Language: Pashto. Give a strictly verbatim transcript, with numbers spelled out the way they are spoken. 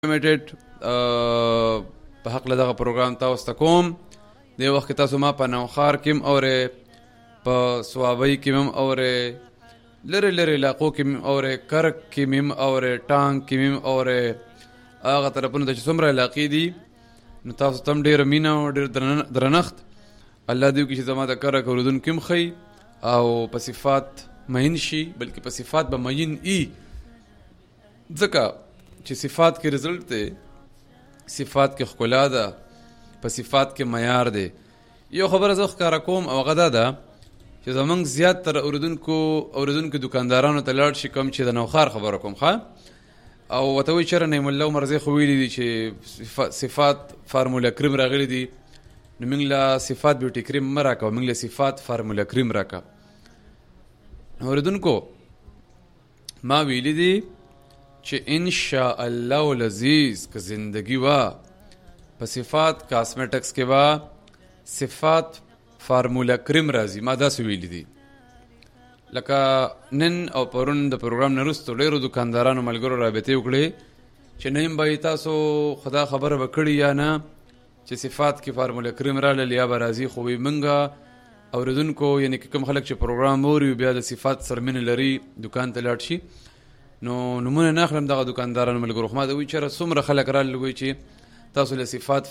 لمیټډ په حق له دغه پروګرام تاسو ته کوم. دې وخت کې تاسو ما په نوښار کې هم اورئ، په صوابۍ کې هم اورئ، لرې لرې علاقو کې هم اورئ، کرک کې هم اورئ، ټانګ کې هم اورئ. هغه طرفونو ته چې څومره علاقې دي نو تاسو ته هم ډېره مینه او ډېر درنښت. الله دې وکړي چې زما د کرک اورېدونکي هم ښي او په صفات مین شي، بلکې په صفات به مین ای، ځکه چې صفات کې رزلټ دی، صفات کې ښکلا ده، په صفات کې معیار دی. یو خبره زه ښکاره کوم او هغه دا ده چې زمونږ زیات تر اورېدونکو اورېدونکو دکاندارانو ته لاړ شي، کوم چې د نوښار خبره کوم ښه، او ورته وایي چېرې نعیم الله عمر زی خو ویلي دي چې صفات فارموله کریم راغلي دي، نو موږ له صفات بیوټي کریم مه راکوه، موږ له صفات فارموله کریم راکوه. اورېدونکو ما ویلي دي چې ان شاء الله العزیز که زندگی وا په صفات کاسمیټکس کې وا صفات فارموله کریم راځي. ما داسې ویلي دي لکه نن او پرون د پروګرام نه وروسته ډېرو دکاندارانو ملګرو رابطې وکړې چې نیم به تاسو خدا خبره به کړي یا نه چې صفات کې فارموله کریم راغلل یا به راځي، خو وایي موږ اورېدونکو یعنې که کوم خلک چې پروګرام اوري بیا د صفات سره مینه لري دکان ته لاړ شي، نو نمونه نه اخلم دغه دکاندارانو ملګرو. خو ما ته وایي چېرې څومره خلک راغلل وایي چې تاسو له صفات